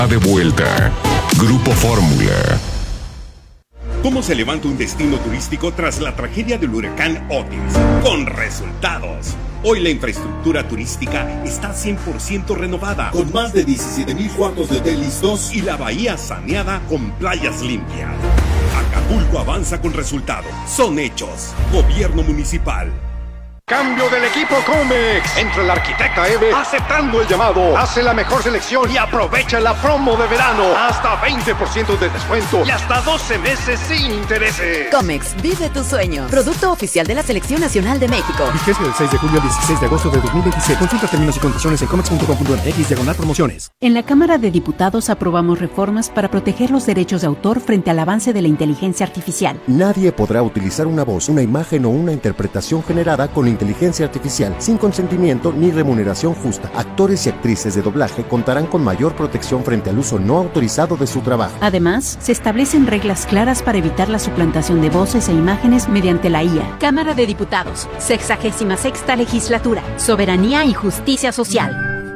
De vuelta. Grupo Fórmula. ¿Cómo se levanta un destino turístico tras la tragedia del huracán Otis? Con resultados. Hoy la infraestructura turística está 100% renovada, con más de 17,000 cuartos de hotel listos y la bahía saneada con playas limpias. Acapulco avanza con resultados. Son hechos. Gobierno municipal. Cambio del equipo Comex. Entra el arquitecta Eve aceptando el llamado. Hace la mejor selección y aprovecha la promo de verano. Hasta 20% de descuento y hasta 12 meses sin intereses. Comex, vive tu sueño. Producto oficial de la Selección Nacional de México. Vigencia del 6 de julio al 16 de agosto de 2026. Consulta términos y condiciones en comex.com.mx/promociones. En la Cámara de Diputados aprobamos reformas para proteger los derechos de autor frente al avance de la inteligencia artificial. Nadie podrá utilizar una voz, una imagen o una interpretación generada con inteligencia artificial sin consentimiento ni remuneración justa. Actores y actrices de doblaje contarán con mayor protección frente al uso no autorizado de su trabajo. Además, se establecen reglas claras para evitar la suplantación de voces e imágenes mediante la IA. Cámara de Diputados, 66ª Legislatura, Soberanía y Justicia Social.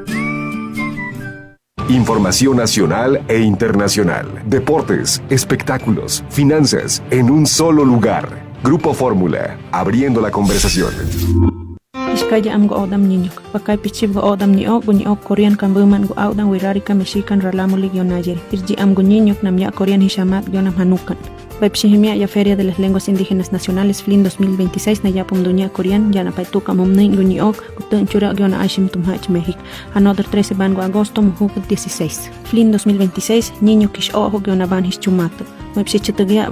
Información nacional e internacional. Deportes, espectáculos, finanzas, en un solo lugar. Grupo Fórmula, abriendo la conversación. Iskaya am go odam ninyok. Pakai pichib go odam niok Korean kan buman go audam wirarika mexican ralamu ligionayer. Irji am go ninyok nam ya Korean hishamat gionam hanukan. Paipshihimia ya Feria de las Lenguas Indígenas Nacionales FLIN 2026 na yapum dunia Korean ya na paituka momnin go niok gutun chura giona aishim tumhach México. Another 13 ban go agosto muhuk 16. FLIN 2026 niño kish ojo giona ban hischumato. Website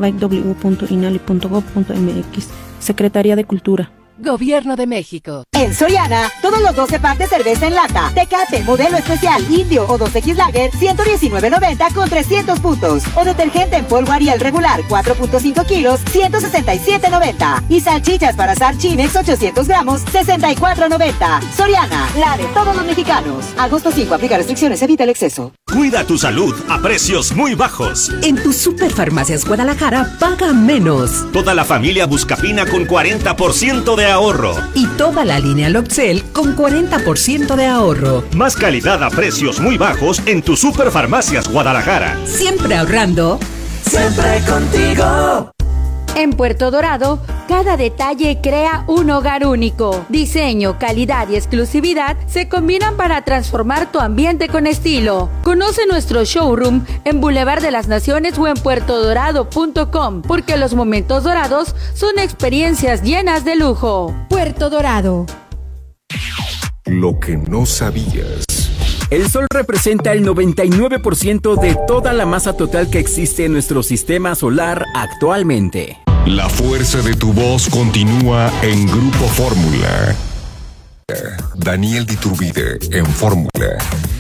www.inali.gov.mx. Secretaría de Cultura. Gobierno de México. En Soriana, todos los 12 packs de cerveza en lata, Tecate, modelo especial, Indio o 2X Lager, $119.90 con 300 puntos. O detergente en polvo Ariel regular, 4.5 kilos, $167.90. Y salchichas para asar Chinex 800 gramos, $64.90. Soriana, la de todos los mexicanos. Agosto 5, aplica restricciones, evita el exceso. Cuida tu salud a precios muy bajos. En tu Superfarmacias Guadalajara, paga menos. Toda la familia Buscapina con 40% de ahorro. Y toda la línea Lopsel con 40% de ahorro. Más calidad a precios muy bajos en tu Superfarmacias Guadalajara. Siempre ahorrando. Siempre contigo. En Puerto Dorado, cada detalle crea un hogar único. Diseño, calidad y exclusividad se combinan para transformar tu ambiente con estilo. Conoce nuestro showroom en Boulevard de las Naciones o en puertodorado.com, porque los momentos dorados son experiencias llenas de lujo. Puerto Dorado. Lo que no sabías. El Sol representa el 99% de toda la masa total que existe en nuestro sistema solar actualmente. La fuerza de tu voz continúa en Grupo Fórmula. Daniel Diturbide en Fórmula.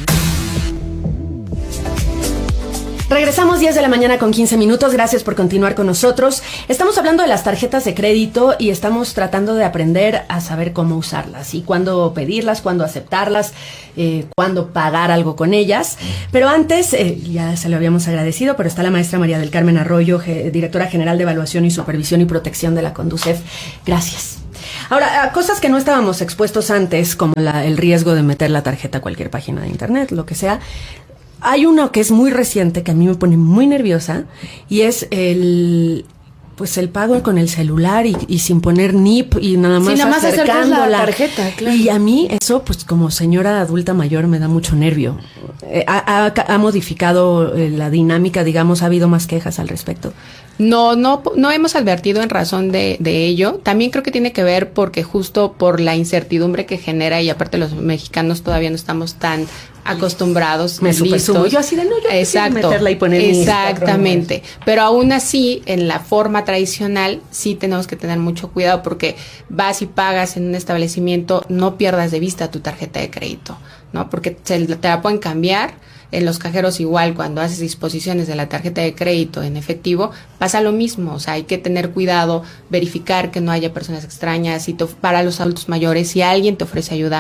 Regresamos 10 de la mañana con 15 minutos. Gracias por continuar con nosotros. Estamos hablando de las tarjetas de crédito y estamos tratando de aprender a saber cómo usarlas y cuándo pedirlas, cuándo aceptarlas, cuándo pagar algo con ellas. Pero antes, ya se lo habíamos agradecido, pero está la maestra María del Carmen Arroyo, directora general de Evaluación y Supervisión y Protección de la Conducef. Gracias. Ahora, cosas que no estábamos expuestos antes, como el riesgo de meter la tarjeta a cualquier página de internet, lo que sea. Hay uno que es muy reciente, que a mí me pone muy nerviosa, y es el pago con el celular y sin poner NIP y nada más, acercando la tarjeta, claro. Y a mí eso, pues como señora adulta mayor, me da mucho nervio. Ha modificado la dinámica, digamos, ha habido más quejas al respecto. No hemos advertido en razón de ello. También creo que tiene que ver porque justo por la incertidumbre que genera, y aparte los mexicanos todavía no estamos tan acostumbrados. Me supersumo. Yo así de yo exacto, meterla y poner exactamente. Pero aún así, en la forma tradicional, sí tenemos que tener mucho cuidado porque vas y pagas en un establecimiento, no pierdas de vista tu tarjeta de crédito, ¿no? Porque te la pueden cambiar. En los cajeros igual, cuando haces disposiciones de la tarjeta de crédito en efectivo, pasa lo mismo. O sea, hay que tener cuidado, verificar que no haya personas extrañas. Para los adultos mayores, si alguien te ofrece ayuda,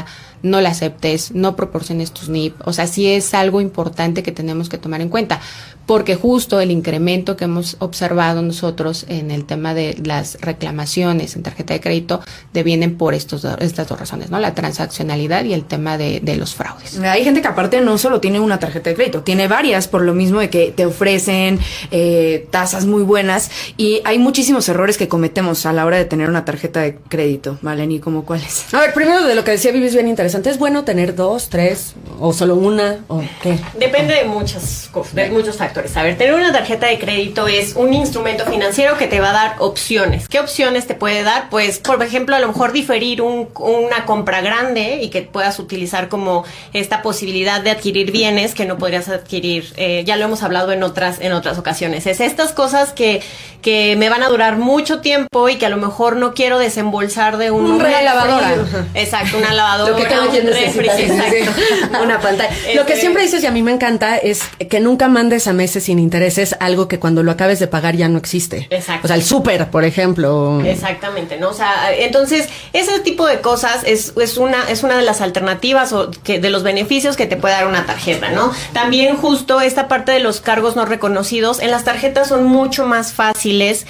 no la aceptes, no proporciones tus NIP. O sea, sí es algo importante que tenemos que tomar en cuenta, porque justo el incremento que hemos observado nosotros en el tema de las reclamaciones en tarjeta de crédito devienen por estas dos razones, ¿no? La transaccionalidad y el tema de los fraudes. Hay gente que aparte no solo tiene una tarjeta de crédito, tiene varias, por lo mismo de que te ofrecen tasas muy buenas, y hay muchísimos errores que cometemos a la hora de tener una tarjeta de crédito, ¿vale? ¿Y como cuáles? A ver, primero de lo que decía Vivi es bien interesante. ¿Es bueno tener 2, 3 o solo una o qué? Depende de muchas cosas, de muchos factores. A ver, tener una tarjeta de crédito es un instrumento financiero que te va a dar opciones. ¿Qué opciones te puede dar? Pues, por ejemplo, a lo mejor diferir una compra grande y que puedas utilizar como esta posibilidad de adquirir bienes que no podrías adquirir. Ya lo hemos hablado en otras ocasiones. Es estas cosas que me van a durar mucho tiempo y que a lo mejor no quiero desembolsar de una lavadora. Exacto, una lavadora. Lo que cada quien necesita. Exacto. Una pantalla. Lo que siempre dices, y a mí me encanta, es que nunca mandes a meses sin intereses algo que cuando lo acabes de pagar ya no existe. Exacto. O sea, el súper, por ejemplo. Exactamente, ¿no? O sea, entonces, ese tipo de cosas es una de las alternativas o de los beneficios que te puede dar una tarjeta, ¿no? También justo esta parte de los cargos no reconocidos, en las tarjetas son mucho más fáciles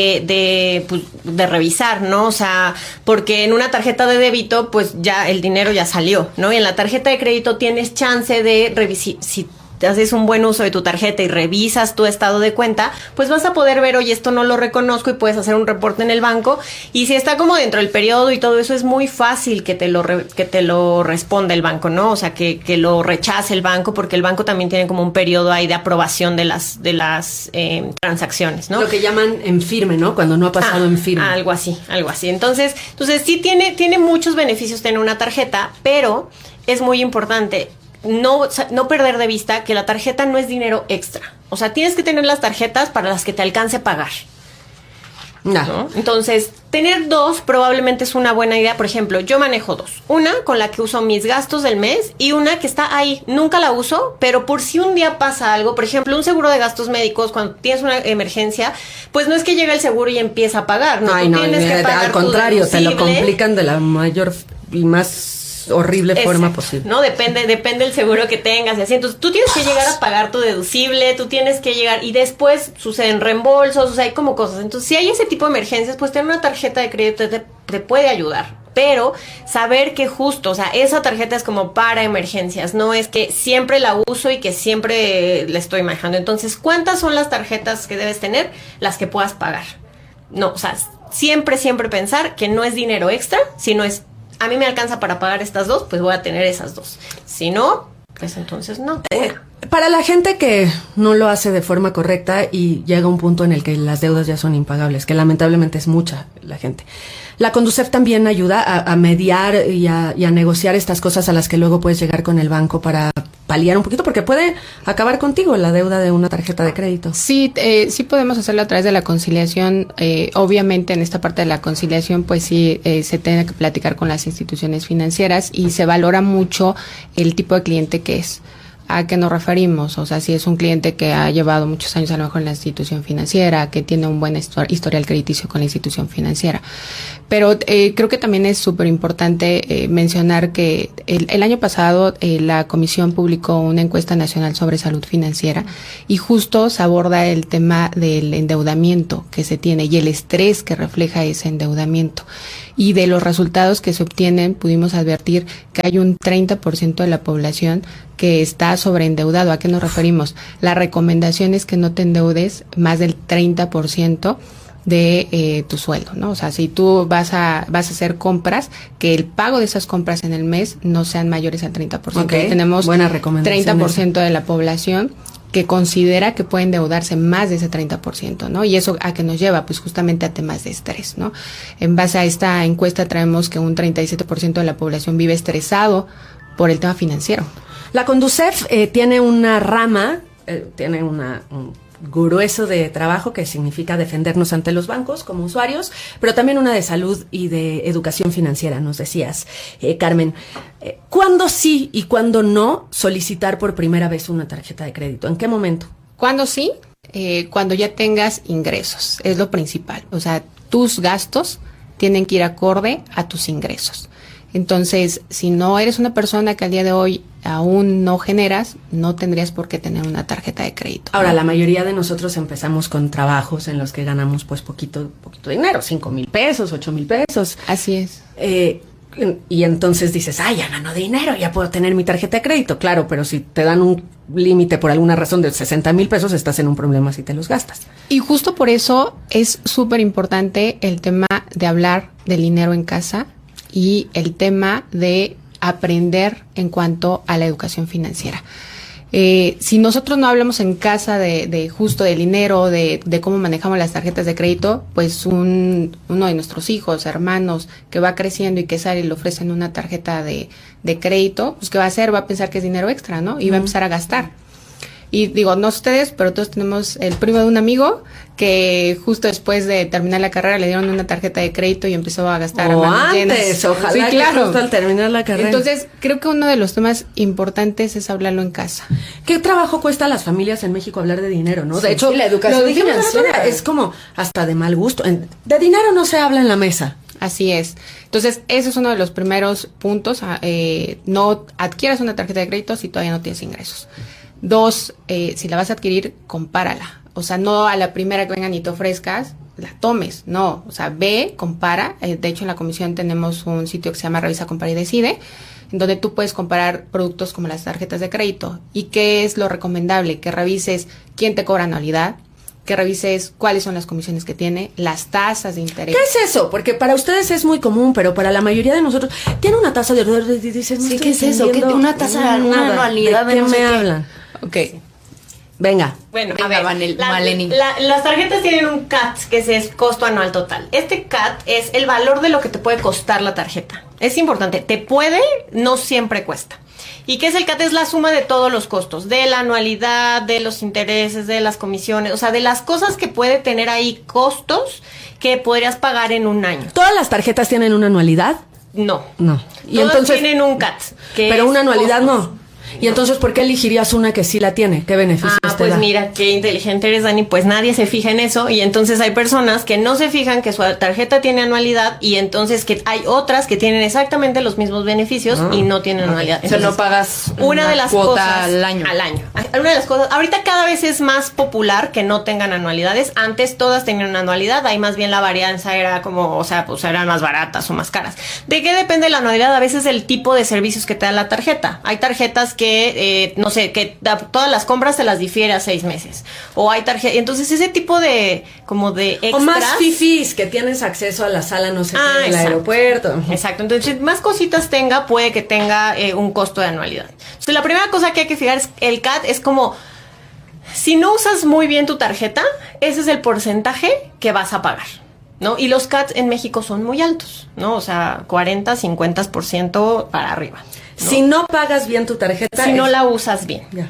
de revisar, ¿no? O sea, porque en una tarjeta de débito, pues ya el dinero ya salió, ¿no? Y en la tarjeta de crédito tienes chance de revisar, si te haces un buen uso de tu tarjeta y revisas tu estado de cuenta, pues vas a poder ver, oye, esto no lo reconozco, y puedes hacer un reporte en el banco, y si está como dentro del periodo y todo eso, es muy fácil que te lo responda el banco, ¿no? O sea, que lo rechace el banco, porque el banco también tiene como un periodo ahí de aprobación de las transacciones, ¿no? Lo que llaman en firme, ¿no? Cuando no ha pasado en firme. Algo así. Entonces sí tiene muchos beneficios tener una tarjeta, pero es muy importante no perder de vista que la tarjeta no es dinero extra. O sea, tienes que tener las tarjetas para las que te alcance pagar. ¿No? Entonces, tener 2 probablemente es una buena idea. Por ejemplo, yo manejo 2. Una con la que uso mis gastos del mes y una que está ahí. Nunca la uso, pero por si un día pasa algo, por ejemplo, un seguro de gastos médicos, cuando tienes una emergencia, pues no es que llegue el seguro y empiece a pagar. No, ay, no, tienes que pagar al contrario, te lo complican de la mayor y más horrible forma posible. No, depende del seguro que tengas y así. Entonces, tú tienes que llegar a pagar tu deducible, tú tienes que llegar, y después suceden reembolsos, o sea, hay como cosas. Entonces, si hay ese tipo de emergencias, pues tener una tarjeta de crédito te puede ayudar. Pero saber que justo, o sea, esa tarjeta es como para emergencias, no es que siempre la uso y que siempre la estoy manejando. Entonces, ¿cuántas son las tarjetas que debes tener? Las que puedas pagar. No, o sea, siempre pensar que no es dinero extra, sino es, a mí me alcanza para pagar estas 2, pues voy a tener esas 2. Si no, pues entonces no. Para la gente que no lo hace de forma correcta y llega un punto en el que las deudas ya son impagables, que lamentablemente es mucha la gente, la Conducef también ayuda a mediar y a negociar estas cosas a las que luego puedes llegar con el banco para paliar un poquito, porque puede acabar contigo la deuda de una tarjeta de crédito. Sí, sí podemos hacerlo a través de la conciliación. Obviamente en esta parte de la conciliación, pues sí, se tiene que platicar con las instituciones financieras y se valora mucho el tipo de cliente que es. ¿A qué nos referimos? O sea, si es un cliente que ha llevado muchos años a lo mejor en la institución financiera, que tiene un buen historial crediticio con la institución financiera. Pero creo que también es súper importante mencionar que el año pasado la Comisión publicó una encuesta nacional sobre salud financiera y justo se aborda el tema del endeudamiento que se tiene y el estrés que refleja ese endeudamiento. Y de los resultados que se obtienen pudimos advertir que hay un 30% de la población que está sobreendeudado. ¿A qué nos referimos? La recomendación es que no te endeudes más del 30% de tu sueldo, ¿no? O sea, si tú vas a hacer compras, que el pago de esas compras en el mes no sean mayores al 30%. Okay. Tenemos buena recomendación 30% de la población que considera que puede endeudarse más de ese 30%, ¿no? Y eso ¿a qué nos lleva? Pues justamente a temas de estrés, ¿no? En base a esta encuesta traemos que un 37% de la población vive estresado por el tema financiero. La Conducef tiene una rama, tiene un grueso de trabajo que significa defendernos ante los bancos como usuarios, pero también una de salud y de educación financiera, nos decías, Carmen. ¿Cuándo sí y cuándo no solicitar por primera vez una tarjeta de crédito? ¿En qué momento? ¿Cuándo sí? Cuando ya tengas ingresos, es lo principal. O sea, tus gastos tienen que ir acorde a tus ingresos. Entonces, si no eres una persona que al día de hoy aún no generas, no tendrías por qué tener una tarjeta de crédito. Ahora, la mayoría de nosotros empezamos con trabajos en los que ganamos pues poquito dinero, 5,000 pesos, 8,000 pesos. Así es. Y entonces dices, ya gano dinero, ya puedo tener mi tarjeta de crédito. Claro, pero si te dan un límite por alguna razón de 60,000 pesos, estás en un problema si te los gastas. Y justo por eso es súper importante el tema de hablar del dinero en casa y el tema de aprender en cuanto a la educación financiera. Si nosotros no hablamos en casa de justo del dinero, de cómo manejamos las tarjetas de crédito, pues uno de nuestros hijos, hermanos, que va creciendo y que sale y le ofrecen una tarjeta de crédito, pues ¿qué va a hacer? Va a pensar que es dinero extra, ¿no? Y va a empezar a gastar. Y digo, no ustedes, pero todos tenemos el primo de un amigo que justo después de terminar la carrera le dieron una tarjeta de crédito y empezó a gastar o a manos antes, llenas. Ojalá sí, claro. que justo al terminar la carrera. Entonces, creo que uno de los temas importantes es hablarlo en casa. ¿Qué trabajo cuesta a las familias en México hablar de dinero, no? De Sí, hecho, la educación financiera es como hasta de mal gusto. De dinero no se habla en la mesa. Así es. Entonces, ese es uno de los primeros puntos. No adquieras una tarjeta de crédito si todavía no tienes ingresos. 2, si la vas a adquirir, compárala. O sea, no a la primera que vengan y te ofrezcas, la tomes. No, o sea, ve, compara. De hecho, en la comisión tenemos un sitio que se llama Revisa, Compara y Decide, en donde tú puedes comparar productos como las tarjetas de crédito. ¿Y qué es lo recomendable? Que revises quién te cobra anualidad, que revises cuáles son las comisiones que tiene, las tasas de interés. ¿Qué es eso? Porque para ustedes es muy común, pero para la mayoría de nosotros tiene una tasa de dicen, sí, ¿qué es eso? ¿Qué una tasa, una anualidad de qué me hablan? Ok. Venga. Bueno, venga, Maleni. Las tarjetas tienen un CAT, que es costo anual total. Este CAT es el valor de lo que te puede costar la tarjeta. Es importante, te puede, no siempre cuesta. ¿Y qué es el CAT? Es la suma de todos los costos, de la anualidad, de los intereses, de las comisiones, o sea, de las cosas que puede tener ahí costos que podrías pagar en un año. ¿Todas las tarjetas tienen una anualidad? No. Y todas entonces tienen un CAT. Pero una anualidad costos. No. Y entonces, ¿por qué elegirías una que sí la tiene? ¿Qué beneficios te pues da? Mira, qué inteligente eres, Dani. Pues nadie se fija en eso y entonces hay personas que no se fijan que su tarjeta tiene anualidad y entonces que hay otras que tienen exactamente los mismos beneficios y no tienen anualidad. Entonces, no pagas una de las cuota cosas al año. Una de las cosas, ahorita cada vez es más popular que no tengan anualidades. Antes todas tenían una anualidad, ahí más bien la varianza era como, o sea, pues eran más baratas o más caras. ¿De qué depende la anualidad? A veces el tipo de servicios que te da la tarjeta. Hay tarjetas que no sé, que todas las compras te las difiere a 6 meses. O hay tarjeta, entonces ese tipo de como de extras. O más fifís, que tienes acceso a la sala, no sé qué, en el aeropuerto. Exacto, entonces más cositas tenga, puede que tenga un costo de anualidad. Entonces la primera cosa que hay que fijar es el CAT es como, si no usas muy bien tu tarjeta, ese es el porcentaje que vas a pagar, ¿no? Y los CAT en México son muy altos, ¿no? O sea, 40, 50% para arriba, ¿no? Si no pagas bien tu tarjeta. Si no la usas bien. Ya.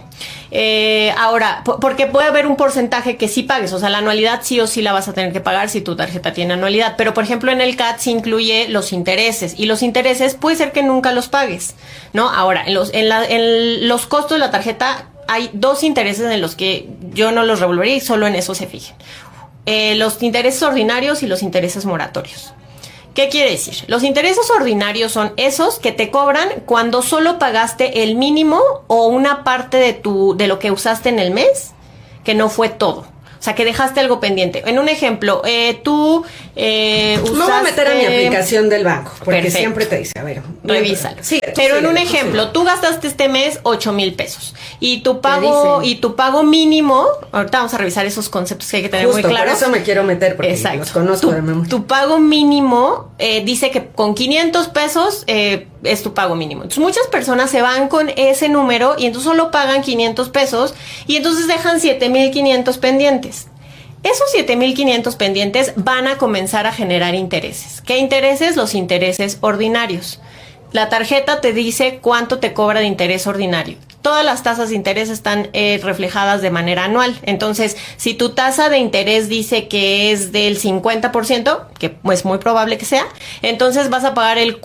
Ahora, porque puede haber un porcentaje que sí pagues, o sea, la anualidad sí o sí la vas a tener que pagar si tu tarjeta tiene anualidad, pero por ejemplo en el CAT se incluye los intereses, y los intereses puede ser que nunca los pagues, ¿no? Ahora, en los costos de la tarjeta hay 2 intereses en los que yo no los revolvería y solo en eso se fijen. Los intereses ordinarios y los intereses moratorios. ¿Qué quiere decir? Los intereses ordinarios son esos que te cobran cuando solo pagaste el mínimo o una parte de lo que usaste en el mes, que no fue todo. O sea, que dejaste algo pendiente. En un ejemplo, tú usaste... Me voy a meter a mi aplicación del banco, porque Perfecto. Siempre te dice, a ver... Revísalo. Sí, pero en un ejemplo, tú gastaste este mes 8,000 pesos y tu pago mínimo, ahorita vamos a revisar esos conceptos que hay que tener Justo, muy claros. Por eso me quiero meter, porque los conozco de memoria. Tu pago mínimo dice que con 500 pesos es tu pago mínimo. Entonces muchas personas se van con ese número y entonces solo pagan 500 pesos y entonces dejan 7,500 pendientes. Esos 7,500 pendientes van a comenzar a generar intereses. ¿Qué intereses? Los intereses ordinarios. La tarjeta te dice cuánto te cobra de interés ordinario. Todas las tasas de interés están reflejadas de manera anual. Entonces, si tu tasa de interés dice que es del 50%, que es muy probable que sea, entonces vas a pagar el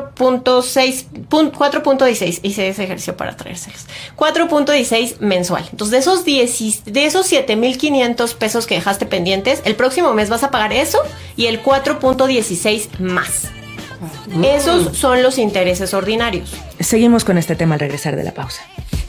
4.16. Hice ese ejercicio para traérselos. 4.16 mensual. Entonces, de esos 7,500 pesos que dejaste pendientes, el próximo mes vas a pagar eso y el 4.16 más. Esos son los intereses ordinarios. Seguimos con este tema al regresar de la pausa.